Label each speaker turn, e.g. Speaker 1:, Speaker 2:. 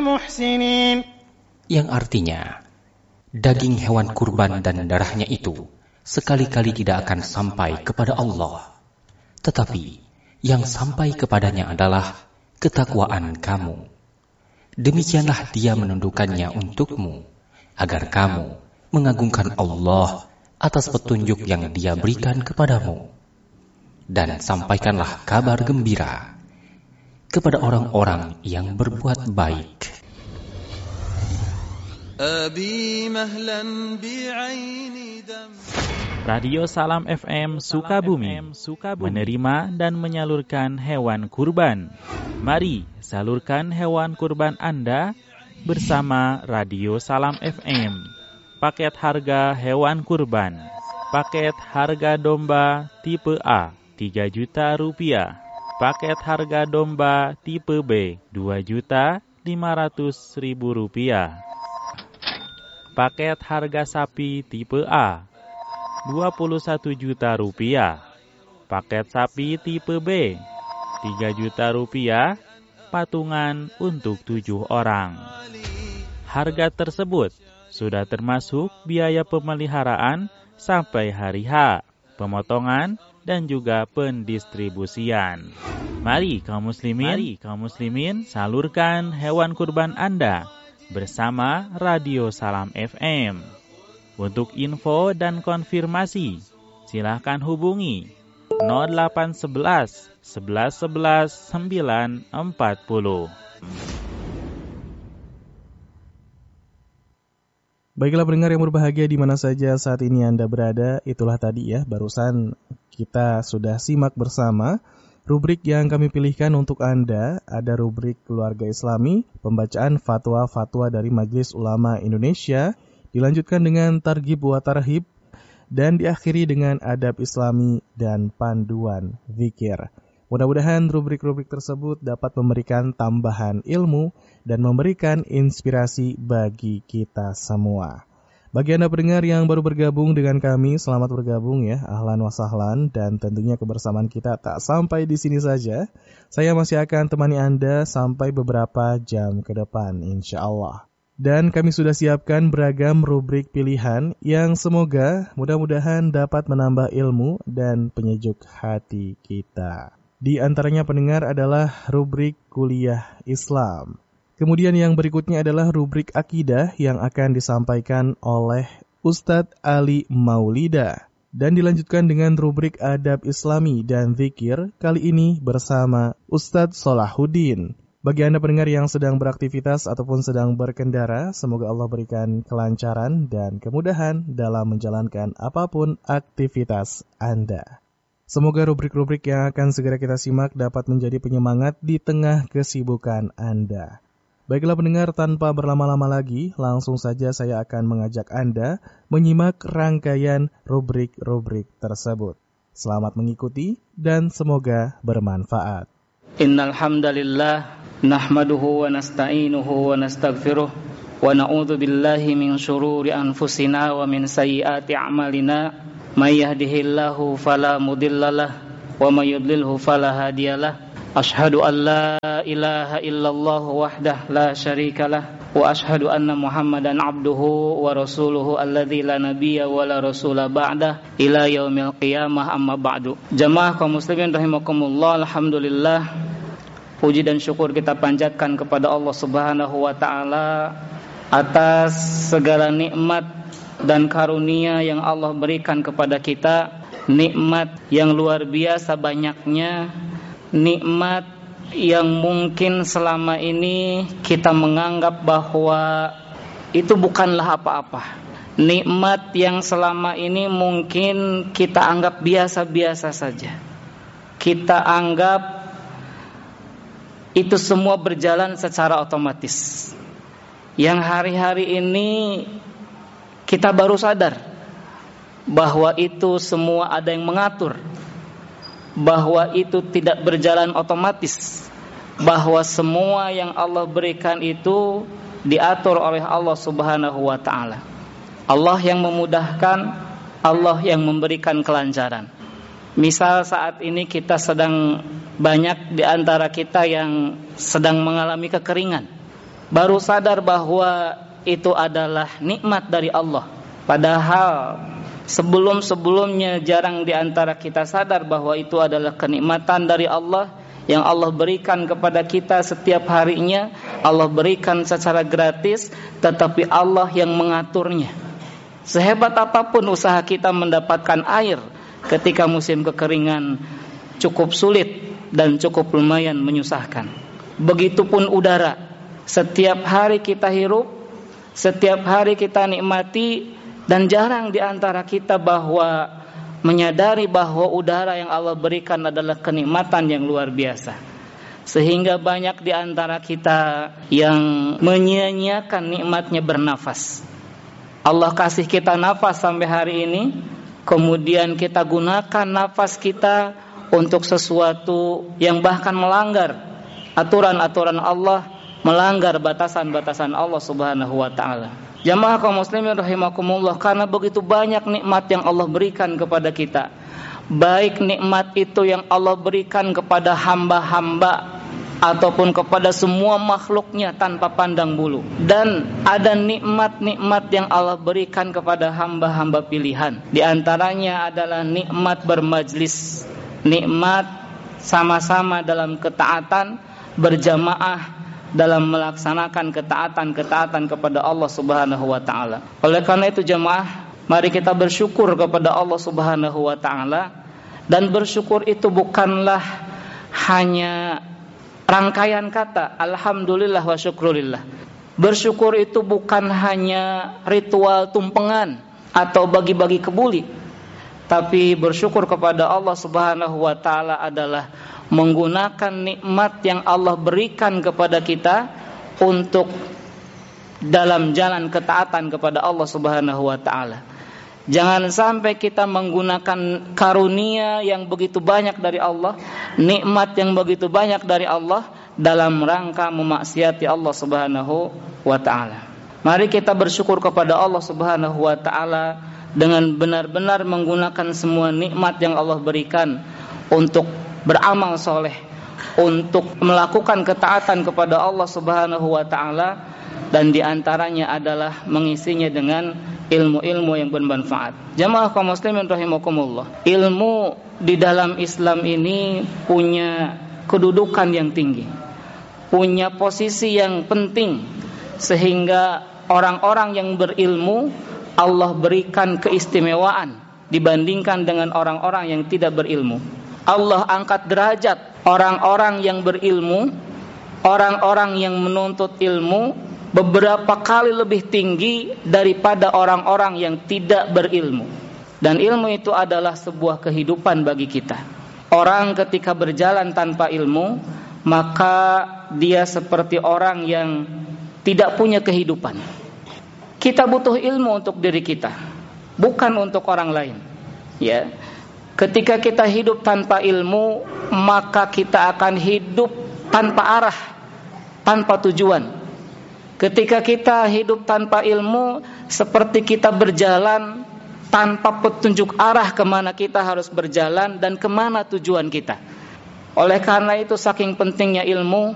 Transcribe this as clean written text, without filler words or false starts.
Speaker 1: المحسنين.
Speaker 2: Yang artinya, daging hewan kurban dan darahnya itu sekali-kali tidak akan sampai kepada Allah. Tetapi yang sampai kepadanya adalah ketakwaan kamu. Demikianlah Dia menundukkannya untukmu, agar kamu mengagungkan Allah atas petunjuk yang Dia berikan kepadamu. Dan sampaikanlah kabar gembira kepada orang-orang yang berbuat baik.
Speaker 3: Radio Salam FM Sukabumi menerima dan menyalurkan hewan kurban. Mari salurkan hewan kurban Anda bersama Radio Salam FM. Paket harga hewan kurban. Paket harga domba tipe A 3 juta rupiah. Paket harga domba tipe B 2.500.000 rupiah. Paket harga sapi tipe A 21 juta rupiah. Paket sapi tipe B 3 juta rupiah, patungan untuk 7 orang. Harga tersebut sudah termasuk biaya pemeliharaan sampai hari H, pemotongan dan juga pendistribusian. Mari kaum muslimin salurkan hewan kurban Anda bersama Radio Salam FM. Untuk info dan konfirmasi, silahkan hubungi 0811 11 11 940.
Speaker 4: Baiklah pendengar yang berbahagia di mana saja saat ini Anda berada, itulah tadi ya, barusan kita sudah simak bersama rubrik yang kami pilihkan untuk Anda. Ada rubrik Keluarga Islami, pembacaan fatwa-fatwa dari Majelis Ulama Indonesia, dilanjutkan dengan Targhib wa Tarhib, dan diakhiri dengan Adab Islami dan Panduan Zikir. Mudah-mudahan rubrik-rubrik tersebut dapat memberikan tambahan ilmu dan memberikan inspirasi bagi kita semua. Bagi Anda pendengar yang baru bergabung dengan kami, selamat bergabung ya, ahlan wa sahlan, dan tentunya kebersamaan kita tak sampai di sini saja. Saya masih akan temani Anda sampai beberapa jam ke depan, insya Allah. Dan kami sudah siapkan beragam rubrik pilihan yang semoga mudah-mudahan dapat menambah ilmu dan penyejuk hati kita. Di antaranya pendengar adalah rubrik Kuliah Islam. Kemudian yang berikutnya adalah rubrik Akidah yang akan disampaikan oleh Ustadz Ali Maulida. Dan dilanjutkan dengan rubrik Adab Islami dan Zikir, kali ini bersama Ustadz Salahuddin. Bagi Anda pendengar yang sedang beraktivitas ataupun sedang berkendara, semoga Allah berikan kelancaran dan kemudahan dalam menjalankan apapun aktivitas Anda. Semoga rubrik-rubrik yang akan segera kita simak dapat menjadi penyemangat di tengah kesibukan Anda. Baiklah pendengar, tanpa berlama-lama lagi, langsung saja saya akan mengajak Anda menyimak rangkaian rubrik-rubrik tersebut. Selamat mengikuti dan semoga bermanfaat.
Speaker 5: Innal hamdalillah nahmaduhu wa nasta'inuhu wa nastaghfiruh wa na'udzu billahi min syururi anfusina wa min sayyiati a'malina may yahdihillahu fala mudhillalah wa may yudlilhu fala hadiyalah. Ashhadu an la ilaha illallah wahdah la syarikalah wa ashhadu anna Muhammadan abduhu wa rasuluhu alladzi la nabiyya wa la rasula ba'dah ila yaumil qiyamah, amma ba'du. Jamaah kaum muslimin rahimakumullah, alhamdulillah, puji dan syukur kita panjatkan kepada Allah Subhanahu wa taala atas segala nikmat dan karunia yang Allah berikan kepada kita, nikmat yang luar biasa banyaknya, nikmat yang mungkin selama ini kita menganggap bahwa itu bukanlah apa-apa. Nikmat yang selama ini mungkin kita anggap biasa-biasa saja. Kita anggap itu semua berjalan secara otomatis. Yang hari-hari ini kita baru sadar bahwa itu semua ada yang mengatur, bahwa itu tidak berjalan otomatis, bahwa semua yang Allah berikan itu diatur oleh Allah Subhanahu wa taala. Allah yang memudahkan, Allah yang memberikan kelancaran. Misal saat ini kita sedang banyak di antara kita yang sedang mengalami kekeringan. baru sadar bahwa itu adalah nikmat dari Allah. Padahal sebelum-sebelumnya jarang di antara kita sadar bahwa itu adalah kenikmatan dari Allah yang Allah berikan kepada kita setiap harinya. Allah berikan secara gratis, tetapi Allah yang mengaturnya. Sehebat apapun usaha kita mendapatkan air ketika musim kekeringan, cukup sulit dan cukup lumayan menyusahkan. Begitupun udara, setiap hari kita hirup, setiap hari kita nikmati, dan jarang di antara kita bahwa menyadari bahwa udara yang Allah berikan adalah kenikmatan yang luar biasa. Sehingga banyak di antara kita yang menyia-nyiakan nikmatnya bernafas. Allah kasih kita nafas sampai hari ini, kemudian kita gunakan nafas kita untuk sesuatu yang bahkan melanggar aturan-aturan Allah, melanggar batasan-batasan Allah Subhanahu wa taala. Jamaah kaum muslimin rahimakumullah, karena begitu banyak nikmat yang Allah berikan kepada kita. Baik nikmat itu yang Allah berikan kepada hamba-hamba ataupun kepada semua makhluknya tanpa pandang bulu. Dan ada nikmat-nikmat yang Allah berikan kepada hamba-hamba pilihan. Di antaranya adalah nikmat bermajlis, nikmat sama-sama dalam ketaatan, berjamaah dalam melaksanakan ketaatan-ketaatan kepada Allah Subhanahu wa taala. Oleh karena itu jemaah, mari kita bersyukur kepada Allah Subhanahu wa taala, dan bersyukur itu bukanlah hanya rangkaian kata alhamdulillah wa syukrulillah. Bersyukur itu bukan hanya ritual tumpengan atau bagi-bagi kebuli, tapi bersyukur kepada Allah Subhanahu wa taala adalah menggunakan nikmat yang Allah berikan kepada kita untuk dalam jalan ketaatan kepada Allah Subhanahu wa taala. Jangan sampai kita menggunakan karunia yang begitu banyak dari Allah, nikmat yang begitu banyak dari Allah dalam rangka memaksiati Allah Subhanahu wa taala. Mari kita bersyukur kepada Allah Subhanahu wa taala dengan benar-benar menggunakan semua nikmat yang Allah berikan untuk beramal soleh, untuk melakukan ketaatan kepada Allah Subhanahu wa taala, dan diantaranya adalah mengisinya dengan ilmu-ilmu yang bermanfaat. Jamaah kaum muslimin rahimakumullah, ilmu di dalam Islam ini punya kedudukan yang tinggi, punya posisi yang penting, sehingga orang-orang yang berilmu Allah berikan keistimewaan dibandingkan dengan orang-orang yang tidak berilmu. Allah angkat derajat orang-orang yang berilmu, orang-orang yang menuntut ilmu beberapa kali lebih tinggi daripada orang-orang yang tidak berilmu. Dan ilmu itu adalah sebuah kehidupan bagi kita. Orang ketika berjalan tanpa ilmu, maka dia seperti orang yang tidak punya kehidupan. Kita butuh ilmu untuk diri kita, bukan untuk orang lain. Ya. Ketika kita hidup tanpa ilmu, maka kita akan hidup tanpa arah, tanpa tujuan. Ketika kita hidup tanpa ilmu, seperti kita berjalan tanpa petunjuk arah kemana kita harus berjalan dan kemana tujuan kita. Oleh karena itu saking pentingnya ilmu,